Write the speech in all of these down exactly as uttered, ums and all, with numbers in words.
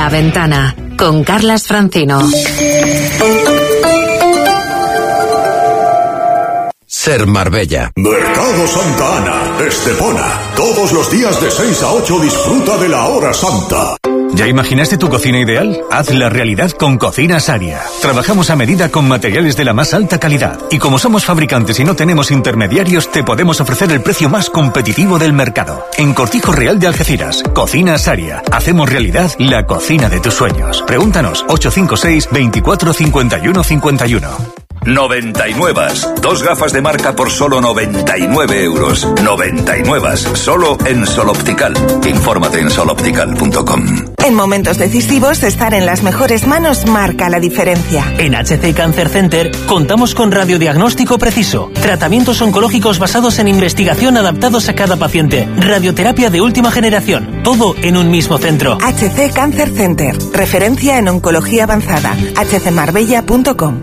La Ventana, con Carlas Francino. Ser Marbella. Mercado Santa Ana, Estepona. Todos los días de seis a ocho disfruta de la hora santa. ¿Ya imaginaste tu cocina ideal? Hazla realidad con Cocinas Aria. Trabajamos a medida con materiales de la más alta calidad. Y como somos fabricantes y no tenemos intermediarios, te podemos ofrecer el precio más competitivo del mercado. En Cortijo Real de Algeciras, Cocinas Aria. Hacemos realidad la cocina de tus sueños. Pregúntanos ocho cinco seis, veinticuatro, cincuenta y uno, cincuenta y uno. noventa y nueve. Dos gafas de marca por solo noventa y nueve euros. noventa y nueve. Solo en Sol Optical. Infórmate en sol optical punto com. En momentos decisivos, estar en las mejores manos marca la diferencia. En H C Cancer Center contamos con radiodiagnóstico preciso, tratamientos oncológicos basados en investigación adaptados a cada paciente, radioterapia de última generación, todo en un mismo centro. H C Cancer Center, referencia en oncología avanzada. h c marbella punto com.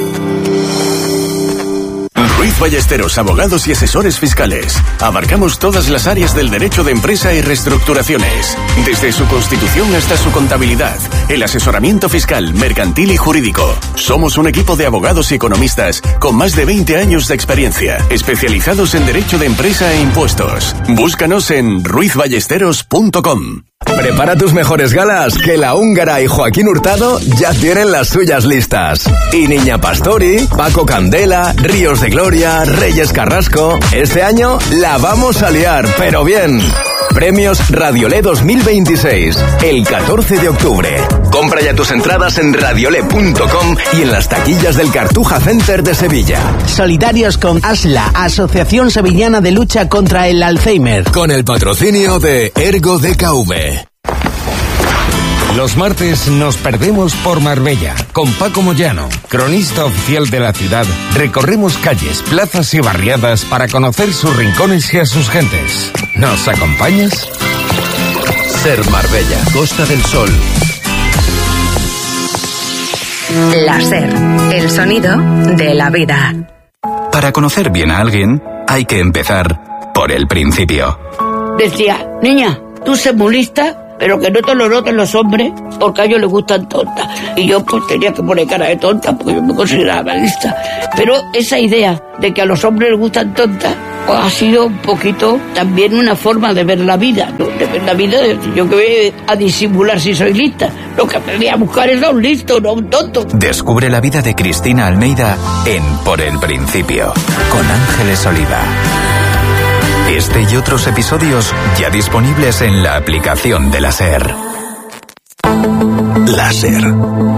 Ruiz Ballesteros, abogados y asesores fiscales. Abarcamos todas las áreas del derecho de empresa y reestructuraciones, desde su constitución hasta su contabilidad, el asesoramiento fiscal, mercantil y jurídico. Somos un equipo de abogados y economistas con más de veinte años de experiencia, especializados en derecho de empresa e impuestos. Búscanos en ruiz ballesteros punto com. Prepara tus mejores galas, que la húngara y Joaquín Hurtado ya tienen las suyas listas. Y Niña Pastori, Paco Candela, Ríos de Gloria, Reyes Carrasco. Este año la vamos a liar, pero bien. Premios Radiolé dos mil veintiséis, el catorce de octubre. Compra ya tus entradas en radiolé punto com y en las taquillas del Cartuja Center de Sevilla. Solidarios con ASLA, Asociación Sevillana de Lucha contra el Alzheimer. Con el patrocinio de Ergo D K V. Los martes nos perdemos por Marbella. Con Paco Moyano, cronista oficial de la ciudad, recorremos calles, plazas y barriadas para conocer sus rincones y a sus gentes. ¿Nos acompañas? Ser Marbella, Costa del Sol. La SER, el sonido de la vida. Para conocer bien a alguien, hay que empezar por el principio. Decía, niña, tú sé muy lista, pero que no te lo noten los hombres, porque a ellos les gustan tontas. Y yo pues tenía que poner cara de tonta, porque yo me consideraba lista. Pero esa idea de que a los hombres les gustan tontas, pues ha sido un poquito también una forma de ver la vida, ¿no? De ver la vida, yo que voy a disimular si soy lista. Lo que aprendí a buscar es a un listo, no a un tonto. Descubre la vida de Cristina Almeida en Por el Principio, con Ángeles Oliva. Este y otros episodios ya disponibles en la aplicación de la SER. La SER.